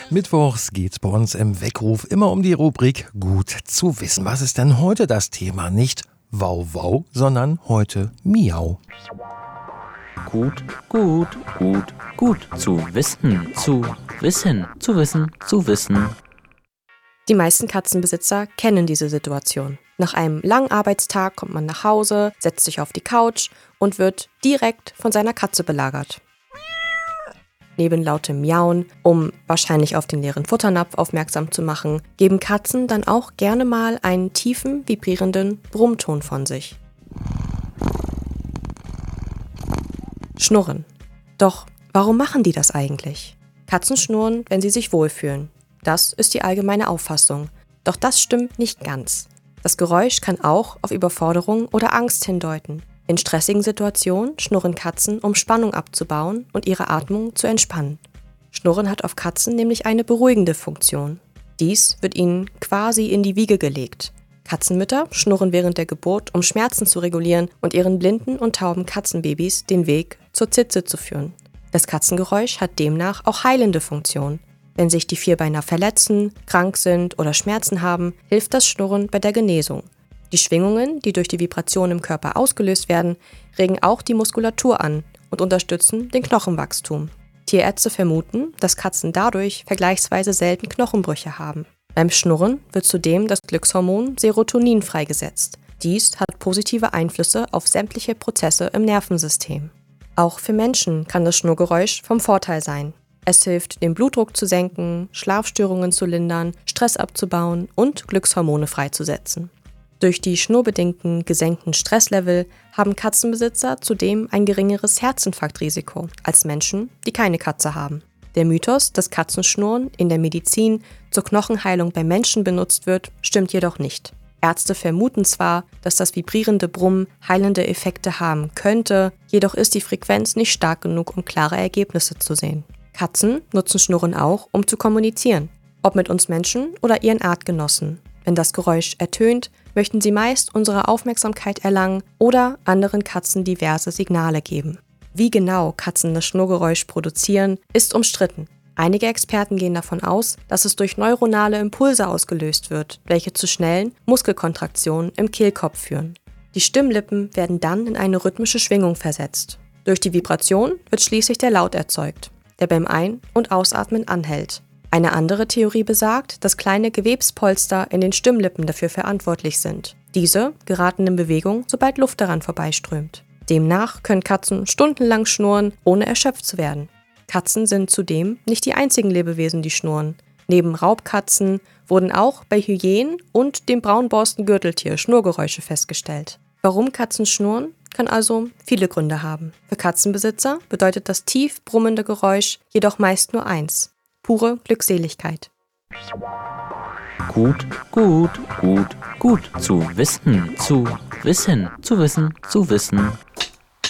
Mittwochs geht's bei uns im Weckruf immer um die Rubrik Gut zu wissen. Was ist denn heute das Thema? Nicht Wow, wow, sondern heute Miau. Gut zu wissen. Die meisten Katzenbesitzer kennen diese Situation. Nach einem langen Arbeitstag kommt man nach Hause, setzt sich auf die Couch und wird direkt von seiner Katze belagert. Neben lautem Miauen, um wahrscheinlich auf den leeren Futternapf aufmerksam zu machen, geben Katzen dann auch gerne mal einen tiefen, vibrierenden Brummton von sich. Schnurren. Doch warum machen die das eigentlich? Katzen schnurren, wenn sie sich wohlfühlen. Das ist die allgemeine Auffassung. Doch das stimmt nicht ganz. Das Geräusch kann auch auf Überforderung oder Angst hindeuten. In stressigen Situationen schnurren Katzen, um Spannung abzubauen und ihre Atmung zu entspannen. Schnurren hat auf Katzen nämlich eine beruhigende Funktion. Dies wird ihnen quasi in die Wiege gelegt. Katzenmütter schnurren während der Geburt, um Schmerzen zu regulieren und ihren blinden und tauben Katzenbabys den Weg zur Zitze zu führen. Das Katzengeräusch hat demnach auch heilende Funktion. Wenn sich die Vierbeiner verletzen, krank sind oder Schmerzen haben, hilft das Schnurren bei der Genesung. Die Schwingungen, die durch die Vibration im Körper ausgelöst werden, regen auch die Muskulatur an und unterstützen den Knochenwachstum. Tierärzte vermuten, dass Katzen dadurch vergleichsweise selten Knochenbrüche haben. Beim Schnurren wird zudem das Glückshormon Serotonin freigesetzt. Dies hat positive Einflüsse auf sämtliche Prozesse im Nervensystem. Auch für Menschen kann das Schnurrgeräusch vom Vorteil sein. Es hilft, den Blutdruck zu senken, Schlafstörungen zu lindern, Stress abzubauen und Glückshormone freizusetzen. Durch die schnurrbedingten gesenkten Stresslevel haben Katzenbesitzer zudem ein geringeres Herzinfarktrisiko als Menschen, die keine Katze haben. Der Mythos, dass Katzenschnurren in der Medizin zur Knochenheilung bei Menschen benutzt wird, stimmt jedoch nicht. Ärzte vermuten zwar, dass das vibrierende Brummen heilende Effekte haben könnte, jedoch ist die Frequenz nicht stark genug, um klare Ergebnisse zu sehen. Katzen nutzen Schnurren auch, um zu kommunizieren, ob mit uns Menschen oder ihren Artgenossen. Wenn das Geräusch ertönt, möchten sie meist unsere Aufmerksamkeit erlangen oder anderen Katzen diverse Signale geben. Wie genau Katzen das Schnurrgeräusch produzieren, ist umstritten. Einige Experten gehen davon aus, dass es durch neuronale Impulse ausgelöst wird, welche zu schnellen Muskelkontraktionen im Kehlkopf führen. Die Stimmlippen werden dann in eine rhythmische Schwingung versetzt. Durch die Vibration wird schließlich der Laut erzeugt, der beim Ein- und Ausatmen anhält. Eine andere Theorie besagt, dass kleine Gewebspolster in den Stimmlippen dafür verantwortlich sind. Diese geraten in Bewegung, sobald Luft daran vorbeiströmt. Demnach können Katzen stundenlang schnurren, ohne erschöpft zu werden. Katzen sind zudem nicht die einzigen Lebewesen, die schnurren. Neben Raubkatzen wurden auch bei Hyänen und dem Braunborstengürteltier Schnurgeräusche festgestellt. Warum Katzen schnurren, kann also viele Gründe haben. Für Katzenbesitzer bedeutet das tief brummende Geräusch jedoch meist nur eins: pure Glückseligkeit. Gut zu wissen.